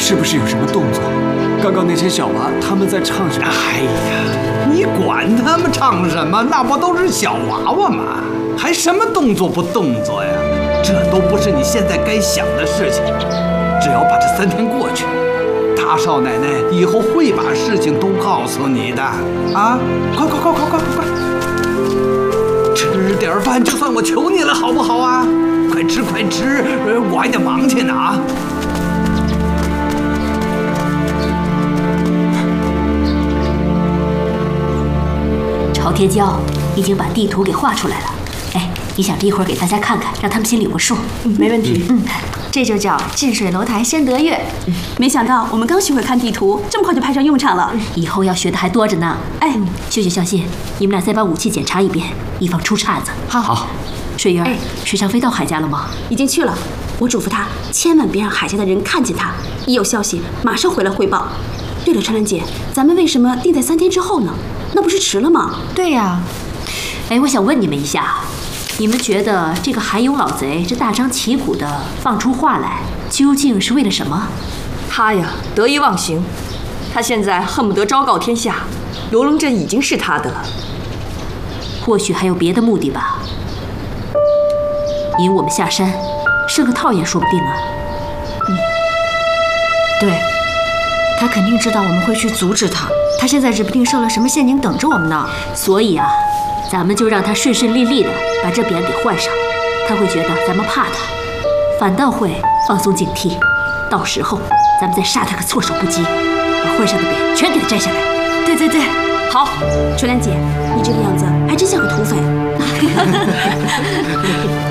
是不是有什么动作？刚刚那些小娃他们在唱什么？ 哎呀，你管他们唱什么？那不都是小娃娃吗？还什么动作不动作呀？这都不是你现在该想的事情。只要把这3天过去，大少奶奶以后会把事情都告诉你的啊！快！吃点饭，就算我求你了，好不好啊？快吃！我还得忙去呢啊！ 朝天椒已经把地图给画出来了。哎，你想着一会儿给大家看看，让他们心里有个数。 没问题。 这就叫近水楼台先得月。 没想到我们刚学会看地图，这么快就派上用场了。 以后要学的还多着呢。哎，秀秀、小信，你们俩再把武器检查一遍，以防出岔子。 好。 水源，水上飞到海家了吗？ 已经去了。我嘱咐他，千万别让海家的人看见他。一有消息，马上回来汇报。对了，春兰姐，咱们为什么定在3天之后呢？那不是迟了吗？ 对呀。 哎，我想问你们一下，你们觉得这个韩勇老贼这大张旗鼓的放出话来，究竟是为了什么？ 他呀，得意忘形，他现在恨不得昭告天下，游龙镇已经是他的了。 或许还有别的目的吧。引我们下山，设个套也说不定啊。 对，他肯定知道我们会去阻止他，他现在指不定设了什么陷阱等着我们呢。 所以啊，咱们就让他顺顺利利的把这匾给换上，他会觉得咱们怕他，反倒会放松警惕。到时候咱们再杀他个措手不及，把换上的匾全给他摘下来。 对，好，春兰姐，你这个样子还真像个土匪。